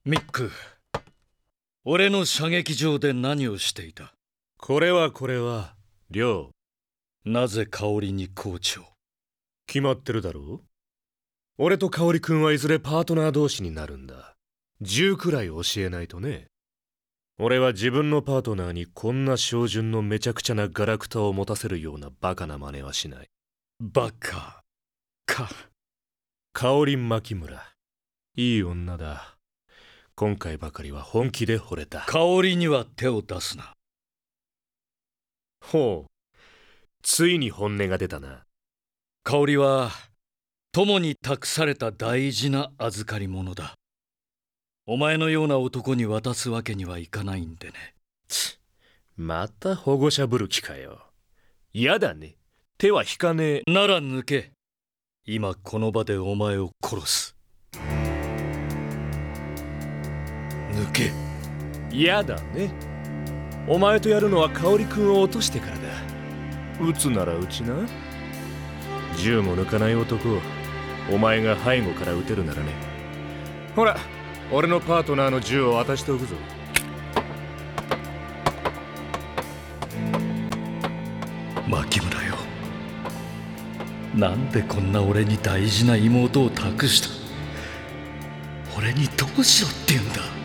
ミック、俺の射撃場で何をしていた？ これは、リョウ。 なぜ香織にコーチを？ 決まってるだろう。俺と香織君はいずれパートナー同士になるんだ。10くらい教えないとね。俺は自分のパートナーにこんな照準のめちゃくちゃなガラクタを持たせるようなバカな真似はしない。 バカか。 香織牧村、いい女だ。今回ばかりは本気で惚れた。 香織には手を出すな。 ほう、ついに本音が出たな。 香織は友に託された大事な預かり物だ。お前のような男に渡すわけにはいかないんでね。 また保護者ぶる気かよ。やだね。手は引かねえ。 なら抜け。今この場でお前を殺す。抜け。 やだね。お前とやるのは香織君を落としてからだ。撃つなら撃ちな。銃も抜かない男をお前が背後から撃てるならね。ほら、俺のパートナーの銃を渡しておくぞ。 牧村よ、なんでこんな俺に大事な妹を託した？俺にどうしろって言うんだ。